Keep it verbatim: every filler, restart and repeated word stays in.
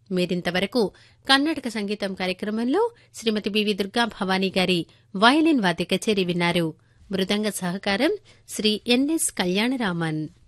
మీరింతవరకు కర్ణాటక సంగీతం కార్యక్రమంలో శ్రీమతి బివి దుర్గా భవానీ గారి వయలిన్ వాద్య కచేరీ విన్నారు. మృదంగ సహకారం శ్రీ ఎన్ఎస్ కళ్యాణరామన్.